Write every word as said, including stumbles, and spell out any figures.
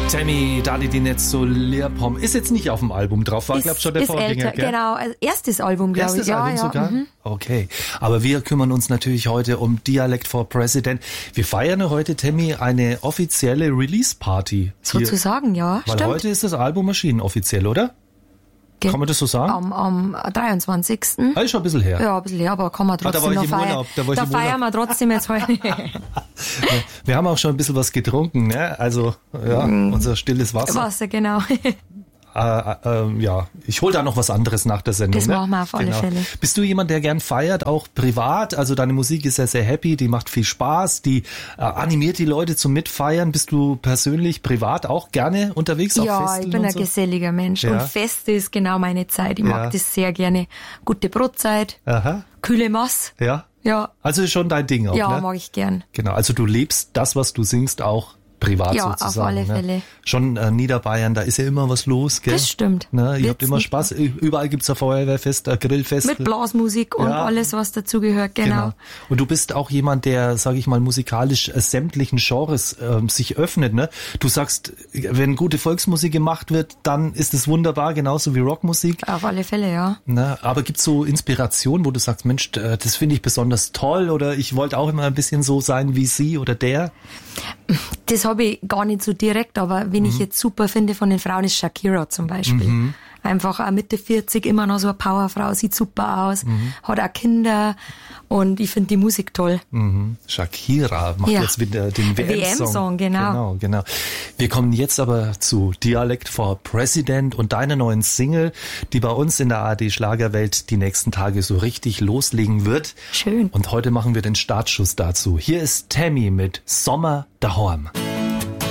Tammy, Dali, die nicht so Leerpom. Ist jetzt nicht auf dem Album drauf, war, glaube ich, schon der ist Vorgänger, älter, gell? genau. Also erstes Album, glaube ich. Erstes Ja, Album ja. sogar? Mhm. Okay. Aber wir kümmern uns natürlich heute um Dialect for President. Wir feiern heute, Tammy, eine offizielle Release-Party. Sozusagen, ja. Weil Stimmt. heute ist das Album erschienen, offiziell, oder? Ge- Kann man das so sagen? Am, am dreiundzwanzigsten Ah, ist schon ein bisschen her. Ja, ein bisschen her, aber kann man da trotzdem war ich noch im feiern. Urlaub, da war ich da im feiern wir trotzdem jetzt heute. Wir haben auch schon ein bisschen was getrunken, ne? Also, ja, Mm. unser stilles Wasser. Wasser, genau. Äh, äh, ja, ich hol da noch was anderes nach der Sendung. Das ne? machen wir auf alle Fälle. Bist du jemand, der gern feiert, auch privat? Also deine Musik ist ja sehr happy, die macht viel Spaß, die äh, animiert die Leute zum Mitfeiern. Bist du persönlich, privat auch gerne unterwegs auf Ja, Festen ich bin und ein so? geselliger Mensch. Ja. Und Feste ist genau meine Zeit. Ich Ja. mag das sehr gerne. Gute Brotzeit, Aha, kühle Mass. ja. Ja, Also ist schon dein Ding auch, ja, ne? mag ich gern. Genau, also du lebst das, was du singst, auch privat Ja, auf sozusagen. alle ne? Fälle. Schon äh, Niederbayern, da ist ja immer was los, gell? Das stimmt. Ne? Ihr habt Wird's immer nicht Spaß. Überall gibt's ein Feuerwehrfest, ein Grillfest. Mit Blasmusik und Ja. alles, was dazugehört, genau. Und du bist auch jemand, der, sage ich mal, musikalisch äh, sämtlichen Genres ähm, sich öffnet. Ne? Du sagst, wenn gute Volksmusik gemacht wird, dann ist es wunderbar, genauso wie Rockmusik. Auf alle Fälle, ja. Ne? Aber gibt's so Inspirationen, wo du sagst, Mensch, äh, das finde ich besonders toll oder ich wollte auch immer ein bisschen so sein wie sie oder der? Das habe ich gar nicht so direkt, aber wen Mhm. ich jetzt super finde von den Frauen ist Shakira zum Beispiel. Mhm. Einfach auch Mitte vierzig, immer noch so eine Powerfrau, sieht super aus, Mhm. hat auch Kinder und ich finde die Musik toll. Mhm. Shakira macht Ja. jetzt wieder den W M-Song. W M-Song, genau. Genau, genau. Wir kommen jetzt aber zu Dialect for President und deiner neuen Single, die bei uns in der A R D Schlagerwelt die nächsten Tage so richtig loslegen wird. Schön. Und heute machen wir den Startschuss dazu. Hier ist Tammy mit Sommer daheim.